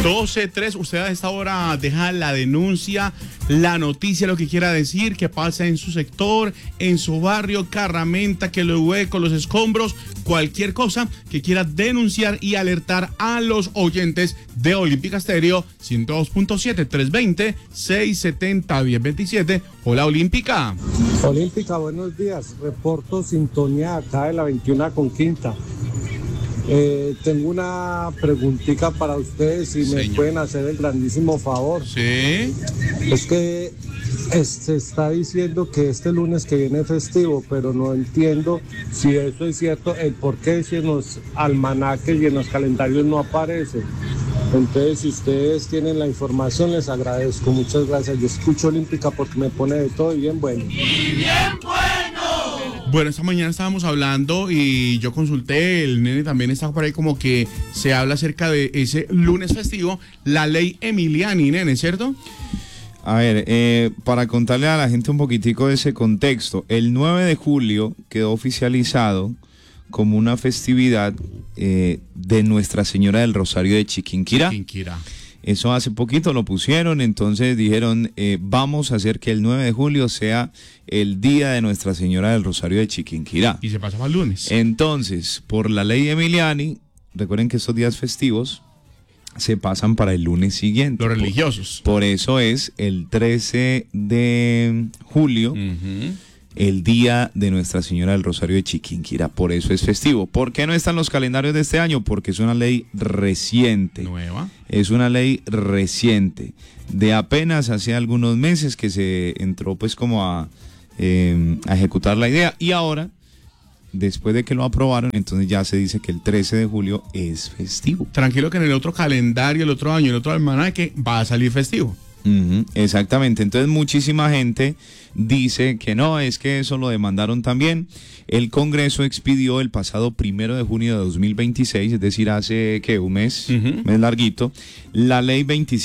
12:03, usted a esta hora deja la denuncia, la noticia, lo que quiera decir, que pasa en su sector, en su barrio, Carramenta, que lo hueco, los escombros, cualquier cosa que quiera denunciar y alertar a los oyentes de Olímpica Estéreo 102.7, 320-670-1027. Hola, Olímpica. Olímpica, buenos días. Reporto sintonía acá de la 21 con Quinta. Tengo una preguntita para ustedes, si me pueden hacer el grandísimo favor. Sí. Es que se está diciendo que este lunes que viene es festivo, pero no entiendo si eso es cierto, el por qué si en los almanaques y en los calendarios no aparece. Entonces, si ustedes tienen la información, les agradezco. Muchas gracias. Yo escucho Olímpica porque me pone de todo y bien bueno. ¡Y bien bueno! Bueno, esta mañana estábamos hablando y yo consulté, el nene también está por ahí, como que se habla acerca de ese lunes festivo, la ley Emiliani, nene, ¿cierto? A ver, para contarle a la gente un poquitico de ese contexto, el 9 de julio quedó oficializado como una festividad de Nuestra Señora del Rosario de Chiquinquirá. Eso hace poquito lo pusieron, entonces dijeron, vamos a hacer que el 9 de julio sea el día de Nuestra Señora del Rosario de Chiquinquirá. Y se pasa para el lunes. Entonces, por la ley Emiliani, recuerden que estos días festivos se pasan para el lunes siguiente. Los religiosos. Por eso es el 13 de julio, el día de Nuestra Señora del Rosario de Chiquinquirá. Por eso es festivo. ¿Por qué no están los calendarios de este año? Porque es una ley reciente. Nueva. Es una ley reciente. De apenas hace algunos meses que se entró pues como a ejecutar la idea. Y ahora, después de que lo aprobaron, entonces ya se dice que el 13 de julio es festivo. Tranquilo que en el otro calendario, el otro año, el otro almanaque va a salir festivo. Exactamente, entonces muchísima gente dice que no, es que eso lo demandaron también. El Congreso expidió el pasado 1 de junio de 2026, es decir, hace un mes larguito, la ley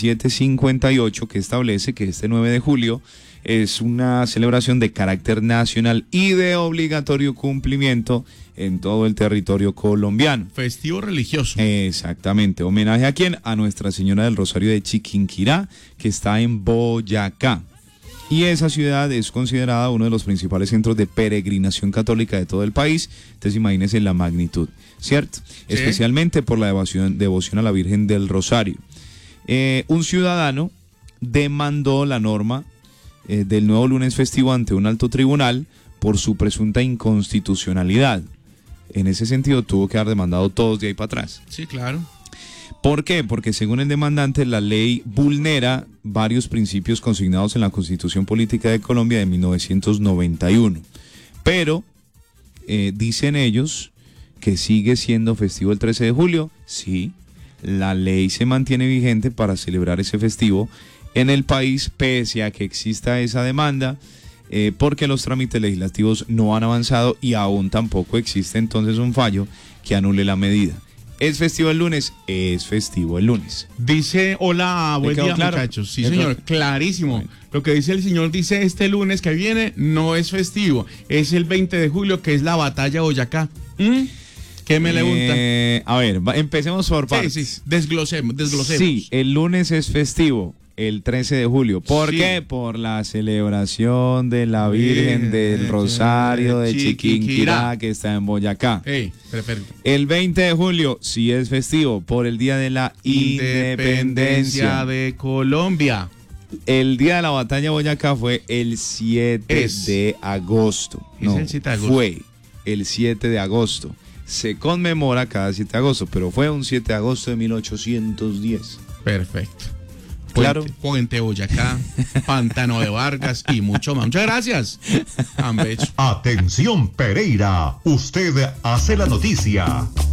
2758 que establece que este 9 de julio es una celebración de carácter nacional y de obligatorio cumplimiento en todo el territorio colombiano. Festivo religioso. Exactamente. ¿Homenaje a quién? A Nuestra Señora del Rosario de Chiquinquirá, que está en Boyacá. Y esa ciudad es considerada uno de los principales centros de peregrinación católica de todo el país. Entonces imagínense la magnitud, ¿cierto? Sí. Especialmente por la devoción a la Virgen del Rosario. Un ciudadano demandó la norma del nuevo lunes festivo ante un alto tribunal por su presunta inconstitucionalidad. En ese sentido tuvo que haber demandado todos de ahí para atrás. Sí, claro. ¿Por qué? Porque según el demandante la ley vulnera varios principios consignados en la Constitución Política de Colombia de 1991. Pero dicen ellos que sigue siendo festivo el 13 de julio. Sí, la ley se mantiene vigente para celebrar ese festivo en el país, pese a que exista esa demanda, porque los trámites legislativos no han avanzado y aún tampoco existe entonces un fallo que anule la medida. ¿Es festivo el lunes? Es festivo el lunes. Dice, hola, buen día, claro, muchachos. Sí, señor, clarísimo. Bueno. Lo que dice el señor, dice, este lunes que viene no es festivo, es el 20 de julio, que es la batalla Boyacá. ¿Qué me preguntan? A ver, empecemos por partes. Sí, desglosemos. Sí, el lunes es festivo. El 13 de julio. ¿Por qué? Por la celebración de la Virgen del Rosario de Chiquinquirá, que está en Boyacá. Perfecto. El 20 de julio sí es festivo, por el Día de la Independencia de Colombia. El día de la batalla de Boyacá fue el 7 de agosto. No, el 7 de agosto. Fue el 7 de agosto. Se conmemora cada 7 de agosto, pero fue un 7 de agosto de 1810. Perfecto. Claro. Puente Boyacá, Pantano de Vargas y mucho más. Muchas gracias. Atención, Pereira. Usted hace la noticia.